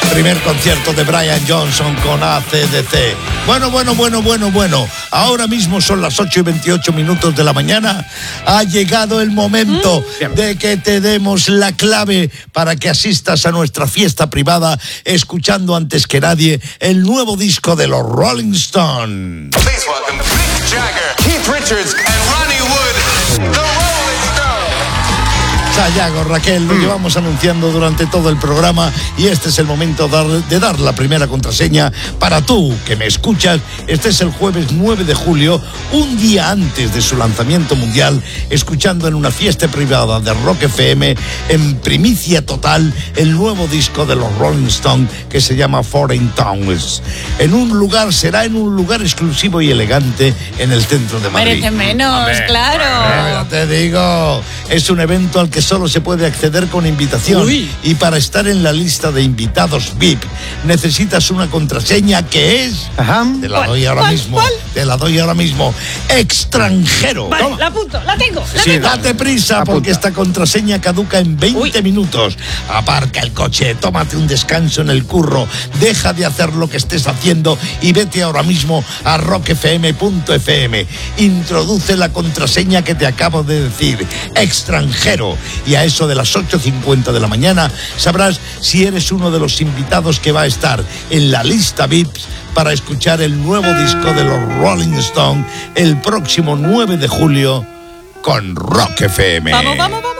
Primer concierto de Brian Johnson con AC/DC. Bueno. Ahora mismo son las 8:28 de la mañana. Ha llegado el momento de que te demos la clave para que asistas a nuestra fiesta privada escuchando antes que nadie el nuevo disco de los Rolling Stones. Please welcome Mick Jagger, Keith Richards and Ronnie Wood, the Rolling Stones. Sayago, Raquel, lo llevamos anunciando durante todo el programa y este es el momento de dar la primera contraseña para tú que me escuchas. Este es el jueves 9 de julio, un día antes de su lanzamiento mundial, escuchando en una fiesta privada de Rock FM en primicia total el nuevo disco de los Rolling Stones que se llama Foreign Towns. Será en un lugar exclusivo y elegante en el centro de Madrid. Merece menos, claro. Ya te digo, es un evento al que solo se puede acceder con invitación. Y para estar en la lista de invitados VIP necesitas una contraseña que es... Te la doy ahora mismo. Extranjero. Vale, la apunto, la tengo. Date prisa porque esta contraseña caduca en 20 minutos. Aparca el coche, tómate un descanso en el curro, deja de hacer lo que estés haciendo y vete ahora mismo a rockfm.fm. Introduce la contraseña que te acabo de decir, extranjero. Y a eso de las 8:50 de la mañana sabrás si eres uno de los invitados que va a estar en la lista VIPs para escuchar el nuevo disco de los Rolling Stones el próximo 9 de julio con Rock FM. Vamos.